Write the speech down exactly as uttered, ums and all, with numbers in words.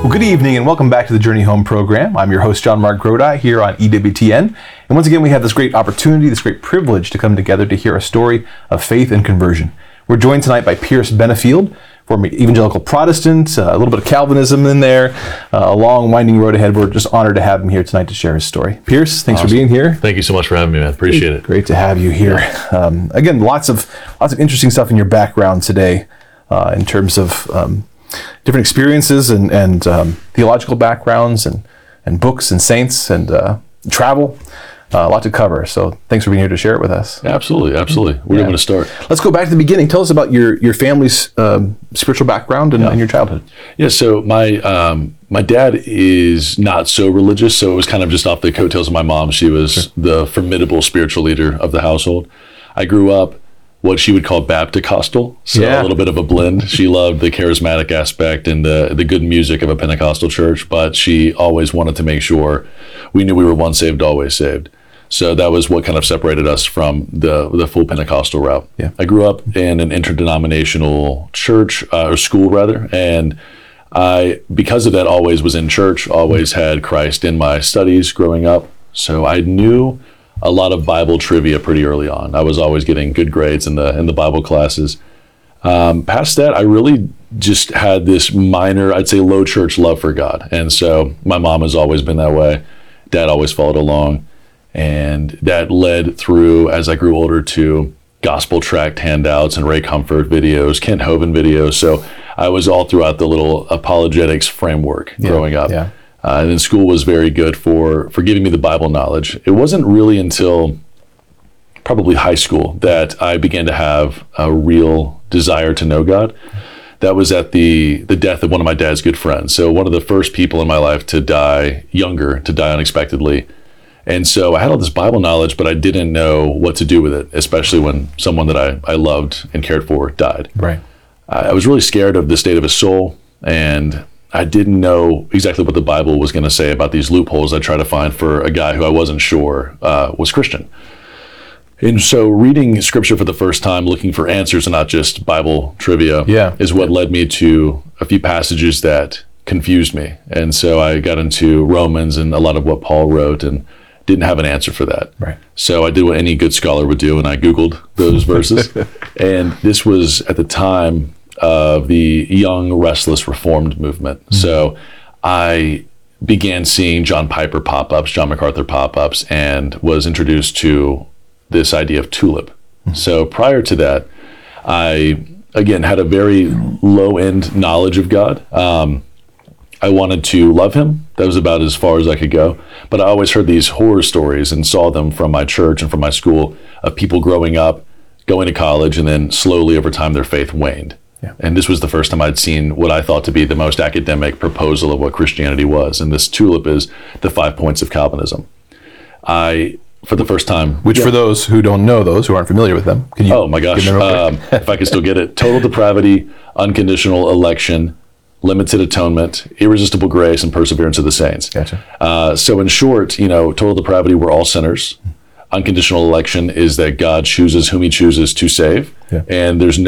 Well, good evening and welcome back to the Journey Home program. I'm your host, John Mark Grodi, here on E W T N. And once again, we have this great opportunity, this great privilege to come together to hear a story of faith and conversion. We're joined tonight by Pierce Benefield, former evangelical Protestant, uh, a little bit of Calvinism in there, uh, a long, winding road ahead. We're just honored to have him here tonight to share his story. Pierce, thanks Awesome. for being here. Thank you so much for having me, man. Appreciate it. Great to have you here. Um, again, lots of lots of interesting stuff in your background today uh, in terms of um, different experiences and, and um, theological backgrounds and, and books and saints and uh, travel. Uh, a lot to cover. So thanks for being here to share it with us. Absolutely, absolutely. Where do you want to start? Let's go back to the beginning. Tell us about your, your family's um, spiritual background and, Yeah. and your childhood. Yeah, so my um, my dad is not so religious, so it was kind of just off the coattails of my mom. She was Sure. the formidable spiritual leader of the household. I grew up what she would call Baptist-costal, so Yeah. a little bit of a blend. She loved the charismatic aspect and the, the good music of a Pentecostal church, but she always wanted to make sure we knew we were once saved, always saved. So that was what kind of separated us from the the full Pentecostal route. Yeah. I grew up in an interdenominational church, uh, or school rather, and I, because of that, always was in church, always had Christ in my studies growing up. So I knew a lot of Bible trivia pretty early on. I was always getting good grades in the in the Bible classes. Um, past that, I really just had this minor, I'd say low church love for God. And so my mom has always been that way. Dad always followed along. And that led through, as I grew older, to gospel tract handouts and Ray Comfort videos, Kent Hovind videos. So I was all throughout the little apologetics framework Yeah, growing up. yeah. Uh, and then school was very good for, for giving me the Bible knowledge. It wasn't really until probably high school that I began to have a real desire to know God. That was at the, the death of one of my dad's good friends. So one of the first people in my life to die younger, to die unexpectedly. And so I had all this Bible knowledge, but I didn't know what to do with it, especially when someone that I, I loved and cared for died. Right. I I was really scared of the state of his soul, and I didn't know exactly what the Bible was going to say about these loopholes I tried to find for a guy who I wasn't sure uh, was Christian. And so reading scripture for the first time, looking for answers and not just Bible trivia, Yeah. is what led me to a few passages that confused me. And so I got into Romans and a lot of what Paul wrote and didn't have an answer for that. Right. So I did what any good scholar would do, and I Googled those verses. And this was at the time of the young, restless, reformed movement. Mm-hmm. So I began seeing John Piper pop-ups, John MacArthur pop-ups, and was introduced to this idea of tulip. Mm-hmm. So prior to that, I, again, had a very low-end knowledge of God. Um, I wanted to love him. That was about as far as I could go. But I always heard these horror stories and saw them from my church and from my school of people growing up, going to college, and then slowly over time their faith waned. Yeah. And this was the first time I'd seen what I thought to be the most academic proposal of what Christianity was. And this tulip is the five points of Calvinism. I, for the first time... Which yeah. for those who don't know those, who aren't familiar with them, can you Oh my gosh. give them real quick? Um, if I could still get it. Total depravity, unconditional election, limited atonement, irresistible grace, and perseverance of the saints. Gotcha. Uh, so in short, you know, total depravity, we're all sinners. Unconditional election is that God chooses whom he chooses to save. Yeah. And there's no